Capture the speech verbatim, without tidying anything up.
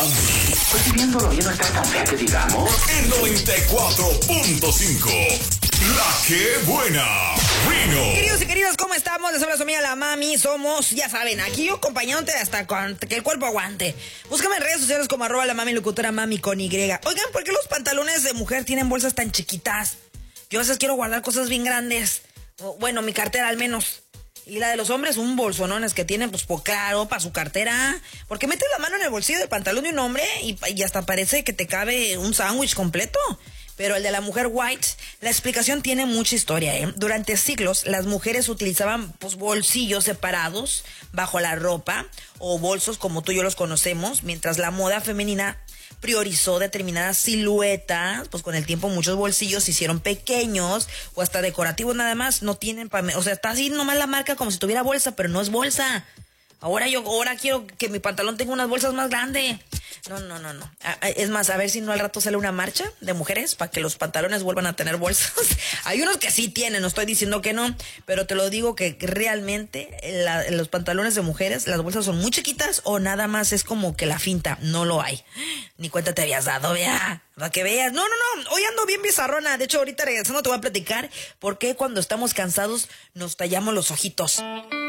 Mami. Pues viéndolo bien no está tan fea que digamos. En noventa y cuatro punto cinco. La que buena. Vino. Queridos y queridas, ¿cómo estamos? Les habla su amiga la Mami. Somos, ya saben, aquí yo acompañándote hasta que el cuerpo aguante. Búscame en redes sociales como arroba la Mami locutora Mami con Y. Oigan, ¿por qué los pantalones de mujer tienen bolsas tan chiquitas? Yo a veces quiero guardar cosas bien grandes. Bueno, mi cartera al menos. Y la de los hombres, un bolsonones que tienen, pues, poca ropa, su cartera. Porque metes la mano en el bolsillo del pantalón de un hombre y, y hasta parece que te cabe un sándwich completo. Pero el de la mujer white, la explicación tiene mucha historia, ¿eh? Durante siglos, las mujeres utilizaban, pues, bolsillos separados bajo la ropa, o bolsos como tú y yo los conocemos, mientras la moda femenina priorizó determinadas siluetas, pues con el tiempo muchos bolsillos se hicieron pequeños o hasta decorativos nada más, no tienen, pa- o sea, está así nomás la marca como si tuviera bolsa, pero no es bolsa. Ahora yo, ahora quiero que mi pantalón tenga unas bolsas más grandes. No, no, no, no. A- a- Es más, a ver si no al rato sale una marcha de mujeres para que los pantalones vuelvan a tener bolsas. Hay unos que sí tienen, no estoy diciendo que no, pero te lo digo que realmente la- los pantalones de mujeres, las bolsas son muy chiquitas o nada más es como que la finta, no lo hay. Ni cuenta te habías dado, vea, para que veas. No, no, no, hoy ando bien bizarrona. De hecho, ahorita regresando te voy a platicar por qué cuando estamos cansados nos tallamos los ojitos.